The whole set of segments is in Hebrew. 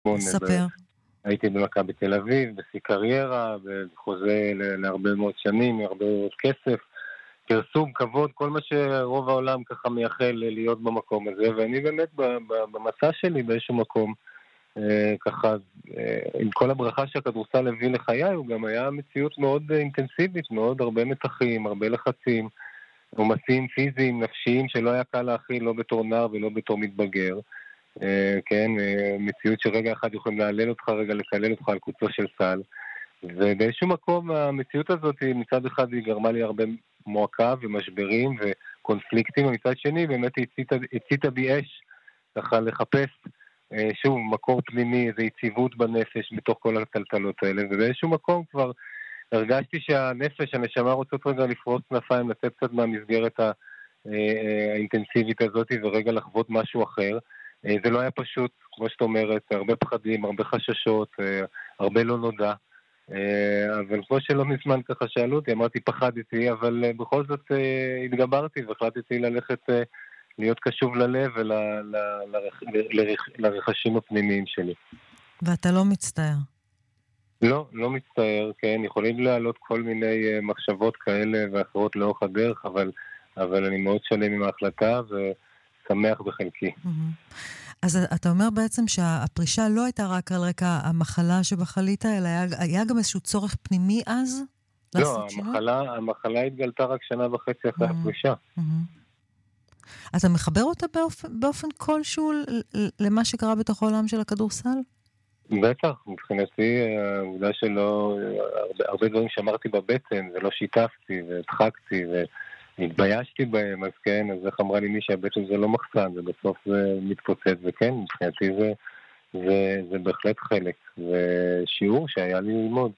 ספר. הייתי במכבי בתל אביב, בשיא קריירה, וחוזה להרבה מאוד שנים, הרבה מאוד כסף, פרסום, כבוד, כל מה שרוב העולם ככה מייחל להיות במקום הזה, ואני באמת במסע שלי באיזשהו מקום, ככה, עם כל הברכה שהכדורסל הביא לחיי, הוא גם היה מציאות מאוד אינטנסיבית, מאוד הרבה מתחים, הרבה לחצים, עומסים פיזיים, נפשיים, שלא היה קל להכיל, לא בתור נער ולא בתור מתבגר. כן, מציאות שרגע אחד יכולים להעלל אותך, רגע לקלל אותך על קוצו של סל. ובאיזשהו מקום המציאות הזאת מצד אחד היא גרמה לי הרבה מועקה ומשברים וקונפליקטים, ומצד שני באמת הציתה בי אש ככה לחפש שוב מקור פנימי, איזו יציבות בנפש בתוך כל הטלטלות האלה, ובאיזשהו מקום כבר הרגשתי שהנפש, הנשמה רוצות רגע לפרוס כנפיים, לצאת קצת מהמסגרת האינטנסיבית הזאת ורגע לחוות משהו אחר. זה לא היה פשוט, כמו שאת אומרת, הרבה פחדים, הרבה חששות, הרבה לא נודע. אבל כמו שלא מזמן ככה שאלו אותי, אמרתי פחדתי, אבל בכל זאת התגברתי והחלטתי ללכת להיות קשוב ללב ולרחשים הפנימיים שלי. ואתה לא מצטער? לא מצטער, כן, יכולים לעלות כל מיני מחשבות כאלה ואחרות לאורך הדרך, אבל אני מאוד שלם עם ההחלטה ושמח בחלקי. אז אתה אומר בעצם שהפרישה לא הייתה רק על רקע המחלה שבחלית, אלא היה גם איזשהו צורך פנימי אז? לא, המחלה התגלתה רק 1.5 שנה אחרי הפרישה. אתה מחבר אותה באופן כלשהו למה שקרה בתוך העולם של הכדורסל? בטח, מבחינתי העובדה שלא, הרבה דברים שאמרתי בבטן ולא שיתפתי והדחקתי והתביישתי בהם, אז כן, אז איך אמרה לי מי שהבטן זה לא מחסן, ובסוף זה מתפוצץ, וכן, מבחינתי זה בהחלט חלק, ושיעור שהיה לי ללמוד.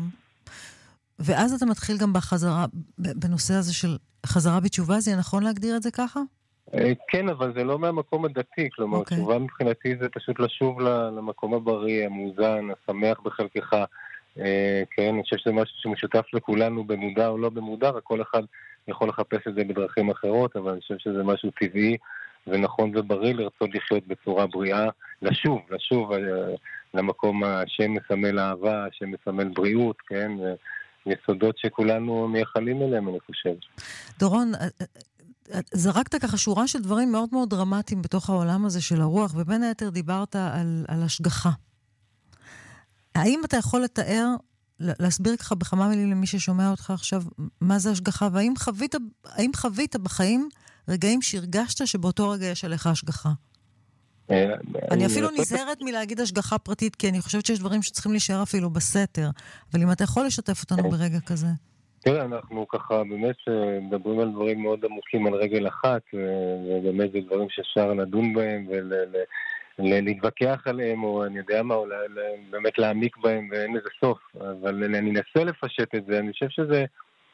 ואז אתה מתחיל גם בחזרה, בנושא הזה של חזרה בתשובה, זה נכון להגדיר את זה ככה? כן, אבל זה לא מהמקום הדתי, כלומר, תשובה מבחינתי זה פשוט לשוב למקום הבריא, המאוזן, השמח בחלקך, כן, אני חושב שזה משהו שמשותף לכולנו במודע או לא במודע, וכל אחד יכול לחפש את זה בדרכים אחרות, אבל אני חושב שזה משהו טבעי ונכון ובריא לרצות לחיות בצורה בריאה, לשוב למקום השם מסמל אהבה, השם מסמל בריאות, כן, יסודות שכולנו מייחלים אליהם, אני חושב. דורון, זרקת ככה שורה של דברים מאוד מאוד דרמטיים בתוך העולם הזה של הרוח, ובין היתר דיברת על השגחה. האם אתה יכול לתאר, להסביר ככה בכמה מילים למי ששומע אותך עכשיו, מה זה השגחה, והאם חווית בחיים רגעים שהרגשת שבאותו רגע יש עליך השגחה? אני אפילו נזהרת מלהגיד השגחה פרטית, כי אני חושבת שיש דברים שצריכים להישאר אפילו בסתר, אבל אם אתה יכול לשתף אותנו ברגע כזה. תראה, אנחנו ככה באמת מדברים על דברים מאוד עמוקים על רגל אחת, ובאמת זה דברים שאפשר לדון בהם ולהתווכח עליהם, או אני יודע מה, או באמת להעמיק בהם, ואין לזה סוף. אבל אני אנסה לפשט את זה, אני חושב שזה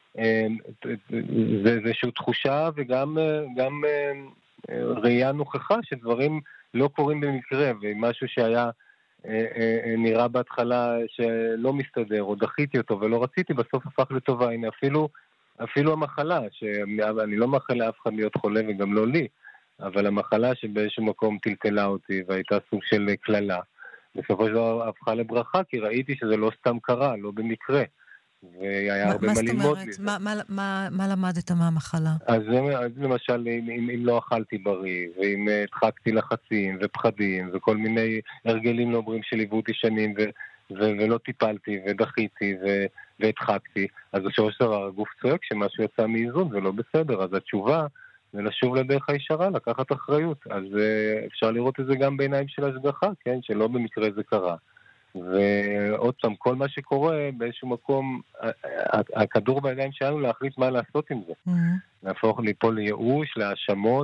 איזושהי תחושה וגם ראייה נוכחה שדברים לא קורים במקרה, ומשהו שהיה נראה בהתחלה שלא מסתדר, או דחיתי אותו ולא רציתי, בסוף הפך לטובה. הנה, אפילו המחלה, שאני לא מאחל לאף אחד להיות חולה וגם לא לי, אבל המחלה שבאיזשהו מקום טלטלה אותי והייתה סוג של כללה, בסופו של דבר הפכה לברכה, כי ראיתי שזה לא סתם קרה, לא במקרה. והיה הרבה מה ללמוד מזה. מה למדת מהמחלה? אז למשל, אם לא אכלתי בריא, ואם הדחקתי לחצים ופחדים, וכל מיני הרגלים לא בריאים שליוו אותי שנים, ולא טיפלתי ודחיתי והדחקתי, אז בסופו של דבר הגוף צועק שמשהו יצא מאיזון ולא בסדר. אז התשובה זה לשוב לדרך הישרה, לקחת אחריות. אז אפשר לראות את זה גם בעיניים של השגחה, כן? שלא במקרה זה קרה. ועוד פעם, כל מה שקורה באיזשהו מקום, הכדור בידיים שלנו להחליט מה לעשות עם זה. להפוך ליפול לייאוש, להאשמות,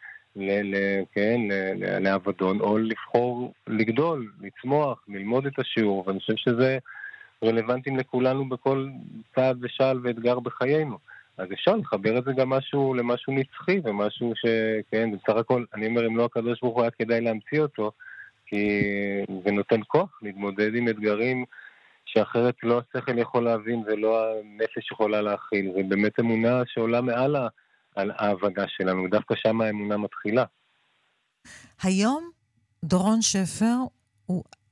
לעבדון, או לבחור לגדול, לצמוח, ללמוד את השיעור, ואני חושב שזה רלוונטי לכולנו בכל צעד ושעל ואתגר בחיינו. אז אפשר לחבר את זה גם למשהו נצחי, ומשהו שכן, בסך הכל, אני אומר, אם לא הקדוש ברוך הוא היה כדאי להמציא אותו, כי זה נותן כוח להתמודד עם אתגרים שאחרת לא השכל יכול להבין ולא הנפש יכולה להכיל. זה באמת אמונה שעולה מעל העבודה שלנו, דווקא שם האמונה מתחילה. היום דורון שפר הוא